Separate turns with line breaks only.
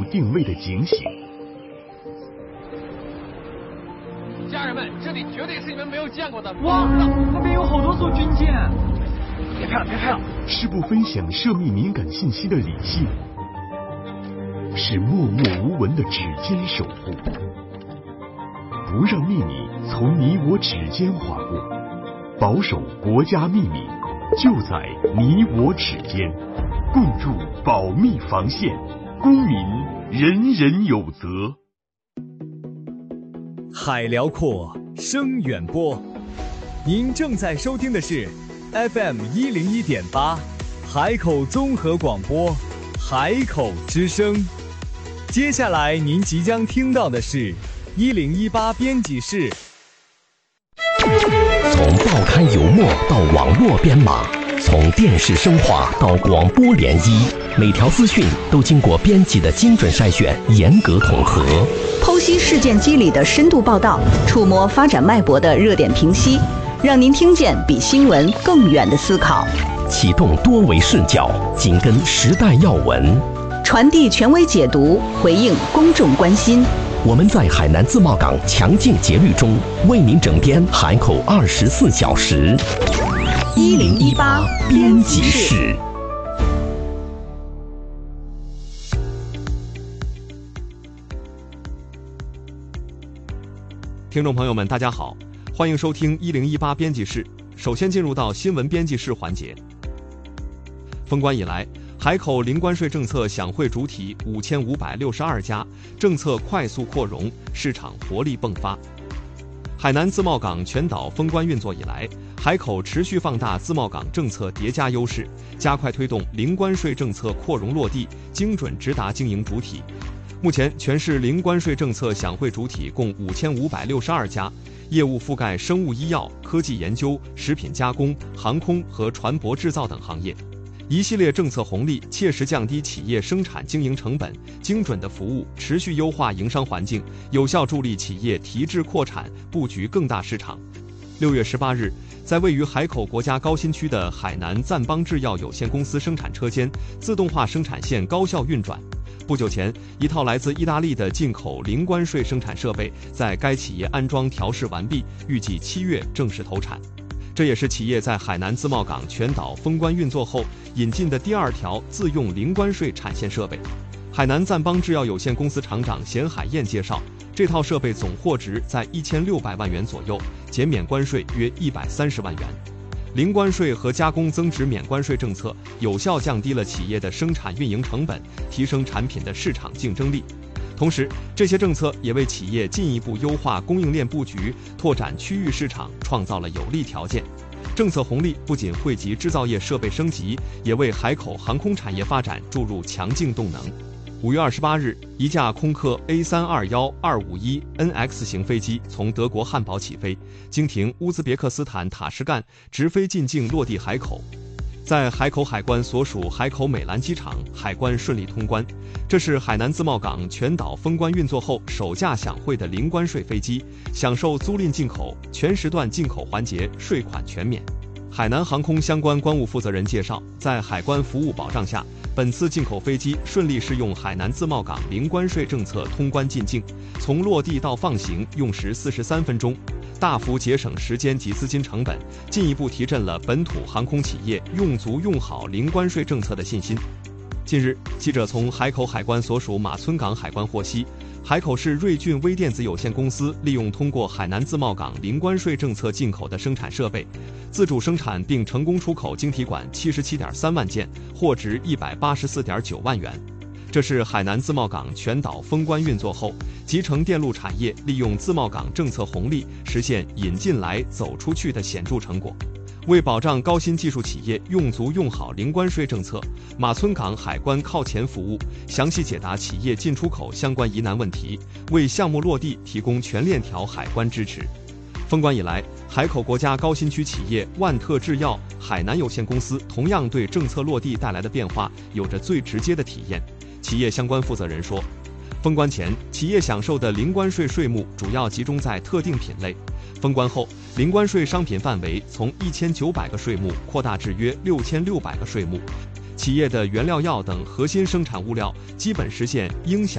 定位的警醒。
家人们，这里绝对是你们没有见过的。
哇，那边有好多艘军舰！
别拍了，别拍了！
是不分享涉密敏感信息的理性，是默默无闻的指尖守护，不让秘密从你我指间划过，保守国家秘密就在你我指间，共筑保密防线，公民人人有责。
海辽阔，声远播。您正在收听的是 FM101.8 海口综合广播，海口之声。接下来您即将听到的是1018编辑室。
从报刊油墨到网络编码，从电视声化到广播联谊，每条资讯都经过编辑的精准筛选、严格统合，
剖析事件机理的深度报道，触摸发展脉搏的热点评析，让您听见比新闻更远的思考。
启动多维视角，紧跟时代要闻，
传递权威解读，回应公众关心。
我们在海南自贸港强劲节律中，为您整编海口24小时。1018编辑室。
听众朋友们，大家好，欢迎收听1018编辑室。首先进入到新闻编辑室环节。封关以来，海口零关税政策享会主体5562家，政策快速扩容，市场活力迸发。海南自贸港全岛封关运作以来，海口持续放大自贸港政策叠加优势，加快推动零关税政策扩容落地，精准直达经营主体。目前，全市零关税政策享会主体共5562家，业务覆盖生物医药、科技研究、食品加工、航空和船舶制造等行业。一系列政策红利切实降低企业生产经营成本，精准的服务持续优化营商环境，有效助力企业提质扩产，布局更大市场。6月18日，在位于海口国家高新区的海南赞邦制药有限公司生产车间自动化生产线高效运转。不久前，一套来自意大利的进口零关税生产设备在该企业安装调试完毕，预计7月正式投产。这也是企业在海南自贸港全岛封关运作后引进的第2条自用零关税产线设备。海南赞邦制药有限公司厂长咸海燕介绍，这套设备总货值在1600万元左右，减免关税约130万元。零关税和加工增值免关税政策有效降低了企业的生产运营成本，提升产品的市场竞争力。同时，这些政策也为企业进一步优化供应链布局、拓展区域市场创造了有利条件。政策红利不仅惠及制造业设备升级，也为海口航空产业发展注入强劲动能。5月28日，一架空客 A321-251NX 型飞机从德国汉堡起飞，经停乌兹别克斯坦塔什干，直飞进境落地海口。在海口海关所属海口美兰机场，海关顺利通关。这是海南自贸港全岛封关运作后首架享会的零关税飞机，享受租赁进口、全时段进口环节税款全免。海南航空相关关务负责人介绍，在海关服务保障下，本次进口飞机顺利适用海南自贸港零关税政策通关进境，从落地到放行用时43分钟，大幅节省时间及资金成本，进一步提振了本土航空企业用足用好零关税政策的信心。近日，记者从海口海关所属马村港海关获悉，海口市瑞俊微电子有限公司利用通过海南自贸港零关税政策进口的生产设备，自主生产并成功出口晶体管77.3万件，货值184.9万元。这是海南自贸港全岛封关运作后，集成电路产业利用自贸港政策红利，实现引进来走出去的显著成果。为保障高新技术企业用足用好零关税政策，马村港海关靠前服务，详细解答企业进出口相关疑难问题，为项目落地提供全链条海关支持。封关以来，海口国家高新区企业万特制药海南有限公司同样对政策落地带来的变化有着最直接的体验。企业相关负责人说，封关前，企业享受的零关税税目主要集中在特定品类。封关后，零关税商品范围从1900个税目扩大至约6600个税目，企业的原料药等核心生产物料基本实现应享